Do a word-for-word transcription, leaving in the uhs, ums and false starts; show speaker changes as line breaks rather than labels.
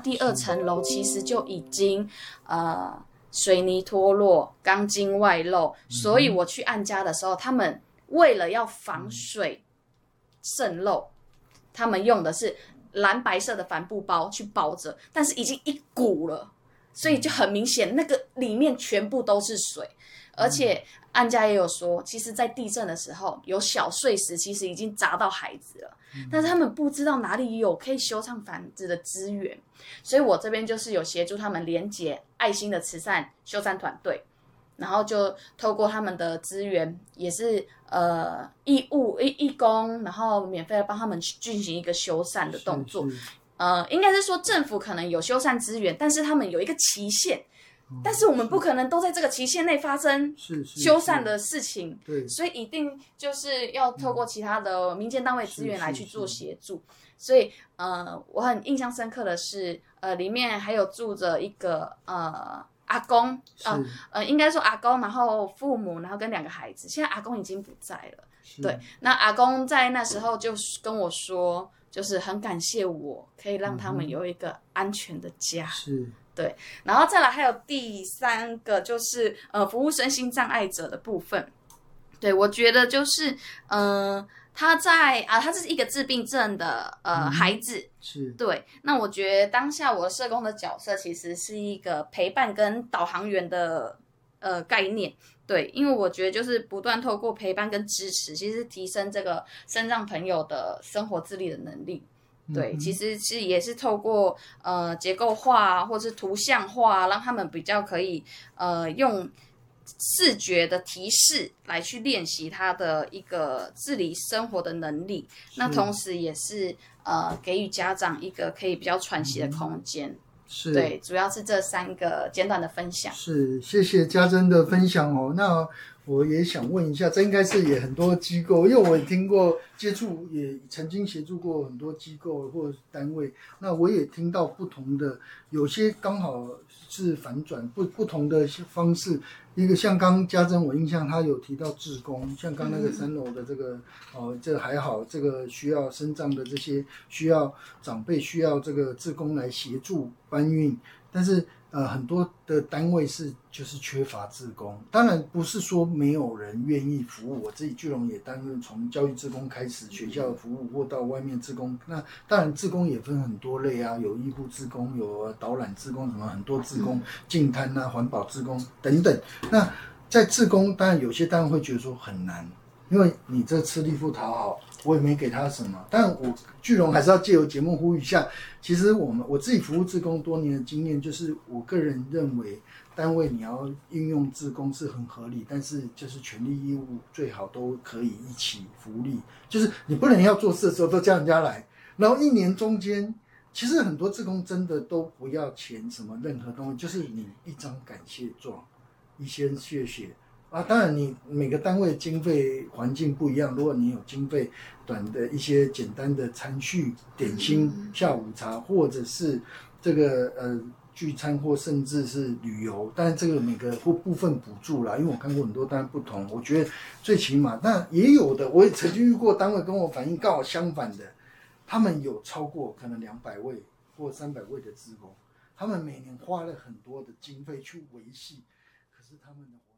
第二层楼其实就已经呃水泥脱落，钢筋外露，所以我去按家的时候，他们为了要防水渗漏，他们用的是蓝白色的帆布包去包着，但是已经一股了，所以就很明显那个里面全部都是水。而且按家也有说，其实在地震的时候有小碎石其实已经砸到孩子了，但是他们不知道哪里有可以修缮房子的资源，所以我这边就是有协助他们连结爱心的慈善修缮团队，然后就透过他们的资源，也是呃义务义义工，然后免费的帮他们进行一个修缮的动作。呃，应该是说政府可能有修缮资源，但是他们有一个期限。但是我们不可能都在这个期限内发生修缮的事情，对，所以一定就是要透过其他的民间单位资源来去做协助。所以呃，我很印象深刻的是，呃，里面还有住着一个呃阿公，呃呃，应该说阿公，然后父母，然后跟两个孩子。现在阿公已经不在了，对。那阿公在那时候就跟我说，就是很感谢我可以让他们有一个安全的家。是。对，然后再来还有第三个就是呃服务身心障碍者的部分。对，我觉得就是呃他在啊他是一个自闭症的呃孩子，嗯、是对。那我觉得当下我社工的角色其实是一个陪伴跟导航员的呃概念。对，因为我觉得就是不断透过陪伴跟支持，其实提升这个身障朋友的生活自理的能力。对，其实是也是透过呃结构化或是图像化，让他们比较可以呃用视觉的提示来去练习他的一个自理生活的能力。那同时也是呃给予家长一个可以比较喘息的空间。嗯、是，对，主要是这三个简短的分享。
是，谢谢家珍的分享哦。那我也想问一下，这应该是也很多机构，因为我也听过接触，也曾经协助过很多机构或单位。那我也听到不同的，有些刚好是反转，不不同的方式。一个像刚家珍，我印象他有提到志工，像刚那个三楼的这个，哦、呃，这个还好，这个需要身障的这些需要长辈需要这个志工来协助搬运，但是。呃，很多的单位是就是缺乏志工，当然不是说没有人愿意服务。我自己聚龙也担任从教育志工开始，学校的服务或到外面志工。那当然志工也分很多类啊，有医护志工，有导览志工，什么很多志工，净滩啊、环保志工等等。那在志工，当然有些单位会觉得说很难，因为你这吃力不讨好，我也没给他什么。但我聚龙还是要借由节目呼吁一下，其实我们我自己服务志工多年的经验，就是我个人认为，单位你要运用志工是很合理，但是就是权利义务最好都可以一起福利，就是你不能要做事的时候都叫人家来，然后一年中间，其实很多志工真的都不要钱什么任何东西，就是你一张感谢状，一些谢谢。啊，当然，你每个单位经费环境不一样。如果你有经费短的一些简单的餐叙、点心、下午茶，或者是这个呃聚餐，或甚至是旅游，但是这个每个或部分补助啦，因为我看过很多单位不同，我觉得最起码，那也有的，我也曾经遇过单位跟我反映刚好相反的，他们有超过可能两百位或三百位的志工，他们每年花了很多的经费去维系，可是他们的